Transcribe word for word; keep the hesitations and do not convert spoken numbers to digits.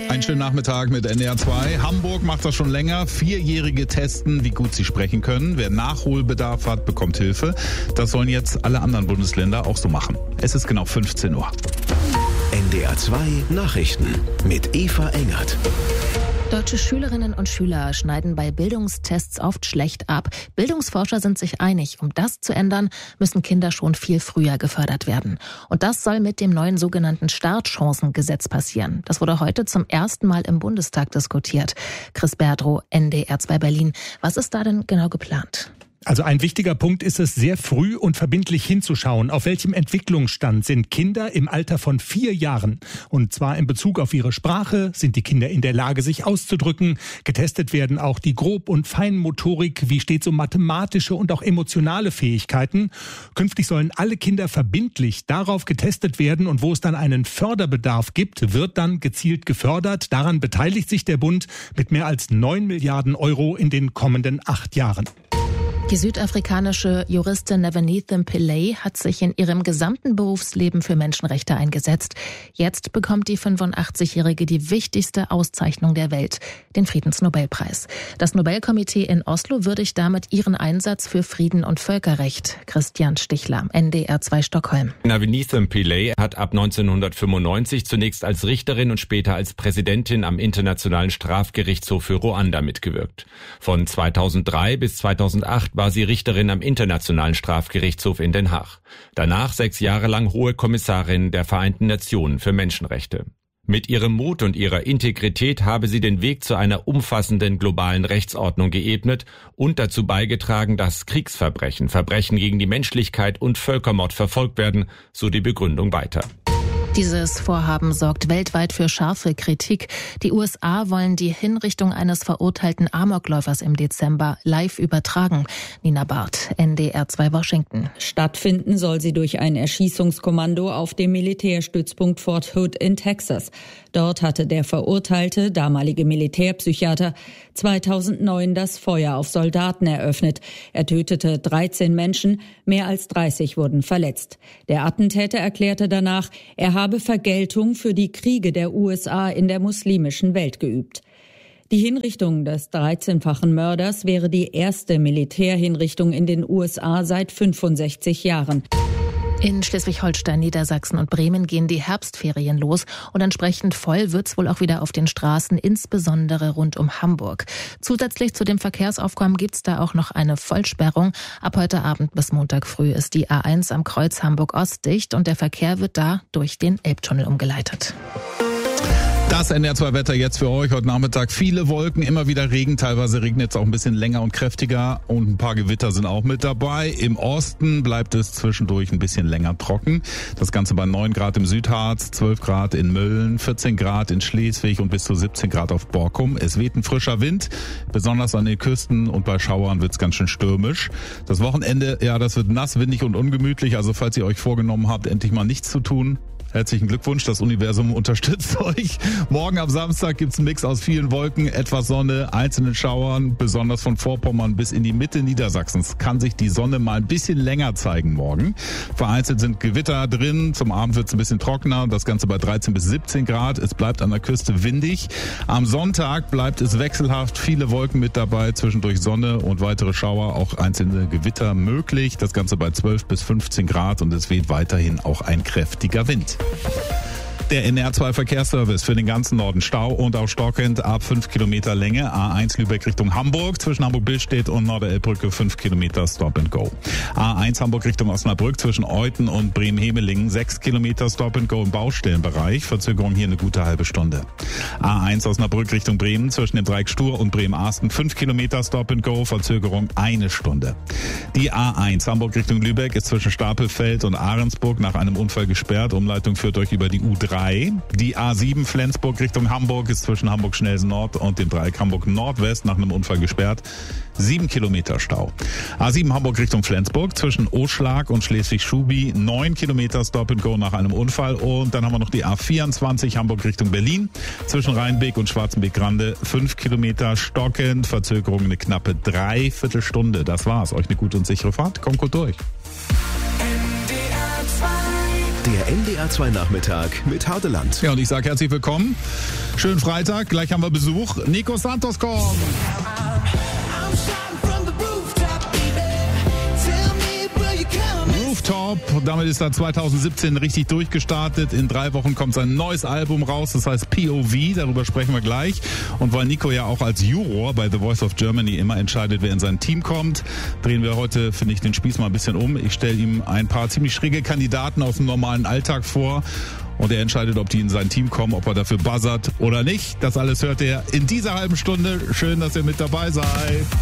Einen schönen Nachmittag mit N D R zwei. Hamburg macht das schon länger. Vierjährige testen, wie gut sie sprechen können. Wer Nachholbedarf hat, bekommt Hilfe. Das sollen jetzt alle anderen Bundesländer auch so machen. Es ist genau fünfzehn Uhr. N D R zwei Nachrichten mit Eva Engert. Deutsche Schülerinnen und Schüler schneiden bei Bildungstests oft schlecht ab. Bildungsforscher sind sich einig, um das zu ändern, müssen Kinder schon viel früher gefördert werden. Und das soll mit dem neuen sogenannten Startchancengesetz passieren. Das wurde heute zum ersten Mal im Bundestag diskutiert. Chris Berdrow, N D R zwei Berlin. Was ist da denn genau geplant? Also ein wichtiger Punkt ist es, sehr früh und verbindlich hinzuschauen, auf welchem Entwicklungsstand sind Kinder im Alter von vier Jahren. Und zwar in Bezug auf ihre Sprache, sind die Kinder in der Lage, sich auszudrücken. Getestet werden auch die Grob- und Feinmotorik, wie steht's um mathematische und auch emotionale Fähigkeiten. Künftig sollen alle Kinder verbindlich darauf getestet werden und wo es dann einen Förderbedarf gibt, wird dann gezielt gefördert. Daran beteiligt sich der Bund mit mehr als neun Milliarden Euro in den kommenden acht Jahren. Die südafrikanische Juristin Navenethem Pillay hat sich in ihrem gesamten Berufsleben für Menschenrechte eingesetzt. Jetzt bekommt die fünfundachtzigjährige die wichtigste Auszeichnung der Welt, den Friedensnobelpreis. Das Nobelkomitee in Oslo würdigt damit ihren Einsatz für Frieden und Völkerrecht. Christian Stichler, N D R zwei Stockholm. Navenethem Pillay hat ab neunzehnhundertfünfundneunzig zunächst als Richterin und später als Präsidentin am Internationalen Strafgerichtshof für Ruanda mitgewirkt. Von zweitausenddrei bis zweitausendacht war sie Richterin am Internationalen Strafgerichtshof in Den Haag. Danach sechs Jahre lang Hohe Kommissarin der Vereinten Nationen für Menschenrechte. Mit ihrem Mut und ihrer Integrität habe sie den Weg zu einer umfassenden globalen Rechtsordnung geebnet und dazu beigetragen, dass Kriegsverbrechen, Verbrechen gegen die Menschlichkeit und Völkermord verfolgt werden, so die Begründung weiter. Dieses Vorhaben sorgt weltweit für scharfe Kritik. Die U S A wollen die Hinrichtung eines verurteilten Amokläufers im Dezember live übertragen. Nina Barth, N D R zwei Washington. Stattfinden soll sie durch ein Erschießungskommando auf dem Militärstützpunkt Fort Hood in Texas. Dort hatte der verurteilte, damalige Militärpsychiater, zweitausendneun das Feuer auf Soldaten eröffnet. Er tötete dreizehn Menschen, mehr als dreißig wurden verletzt. Der Attentäter erklärte danach, er habe Vergeltung für die Kriege der U S A in der muslimischen Welt geübt. Die Hinrichtung des dreizehnfachen Mörders wäre die erste Militärhinrichtung in den U S A seit fünfundsechzig Jahren. In Schleswig-Holstein, Niedersachsen und Bremen gehen die Herbstferien los und entsprechend voll wird's wohl auch wieder auf den Straßen, insbesondere rund um Hamburg. Zusätzlich zu dem Verkehrsaufkommen gibt's da auch noch eine Vollsperrung. Ab heute Abend bis Montag früh ist die A eins am Kreuz Hamburg-Ost dicht und der Verkehr wird da durch den Elbtunnel umgeleitet. Das N D R zwei Wetter jetzt für euch. Heute Nachmittag viele Wolken, immer wieder Regen. Teilweise regnet es auch ein bisschen länger und kräftiger und ein paar Gewitter sind auch mit dabei. Im Osten bleibt es zwischendurch ein bisschen länger trocken. Das Ganze bei neun Grad im Südharz, zwölf Grad in Mölln, vierzehn Grad in Schleswig und bis zu siebzehn Grad auf Borkum. Es weht ein frischer Wind, besonders an den Küsten und bei Schauern wird es ganz schön stürmisch. Das Wochenende, ja, das wird nass, windig und ungemütlich. Also falls ihr euch vorgenommen habt, endlich mal nichts zu tun, herzlichen Glückwunsch, das Universum unterstützt euch. Morgen am Samstag gibt's einen Mix aus vielen Wolken, etwas Sonne, einzelnen Schauern, besonders von Vorpommern bis in die Mitte Niedersachsens kann sich die Sonne mal ein bisschen länger zeigen morgen. Vereinzelt sind Gewitter drin, zum Abend wird's ein bisschen trockener, das Ganze bei dreizehn bis siebzehn Grad. Es bleibt an der Küste windig. Am Sonntag bleibt es wechselhaft, viele Wolken mit dabei, zwischendurch Sonne und weitere Schauer, auch einzelne Gewitter möglich. Das Ganze bei zwölf bis fünfzehn Grad und es weht weiterhin auch ein kräftiger Wind. Der N D R zwei Verkehrsservice für den ganzen Norden. Stau und auch stockend ab fünf Kilometer Länge. A eins Lübeck Richtung Hamburg zwischen Hamburg-Billstedt und Norderelbbrücke fünf Kilometer Stop and Go. A eins Hamburg Richtung Osnabrück zwischen Euthen und Bremen-Hemelingen sechs Kilometer Stop and Go im Baustellenbereich. Verzögerung hier eine gute halbe Stunde. A eins Osnabrück Richtung Bremen zwischen dem Dreieck Stur und Bremen-Arsten fünf Kilometer Stop and Go. Verzögerung eine Stunde. Die A eins Hamburg Richtung Lübeck ist zwischen Stapelfeld und Ahrensburg nach einem Unfall gesperrt. Umleitung führt euch über die U drei. Die A sieben Flensburg Richtung Hamburg ist zwischen Hamburg-Schnelsen Nord und dem Dreieck Hamburg Nordwest nach einem Unfall gesperrt. Sieben Kilometer Stau. A sieben Hamburg Richtung Flensburg zwischen Oschlag und Schleswig-Schubi. Neun Kilometer Stop and Go nach einem Unfall. Und dann haben wir noch die A vierundzwanzig Hamburg Richtung Berlin zwischen Rheinbeek und Schwarzenbeek-Grande. Fünf Kilometer stockend. Verzögerung eine knappe Dreiviertelstunde. Das war's. Euch eine gute und sichere Fahrt. Kommt gut durch. Der Der N D R zwei Nachmittag mit Hardeland. Ja, und ich sage herzlich willkommen. Schönen Freitag, gleich haben wir Besuch. Nico Santos kommt. Rooftop, damit ist er zwanzig siebzehn richtig durchgestartet. In drei Wochen kommt sein neues Album raus, das heißt P O V, darüber sprechen wir gleich. Und weil Nico ja auch als Juror bei The Voice of Germany immer entscheidet, wer in sein Team kommt, drehen wir heute, finde ich, den Spieß mal ein bisschen um. Ich stelle ihm ein paar ziemlich schräge Kandidaten aus dem normalen Alltag vor. Und er entscheidet, ob die in sein Team kommen, ob er dafür buzzert oder nicht. Das alles hört er in dieser halben Stunde. Schön, dass ihr mit dabei seid.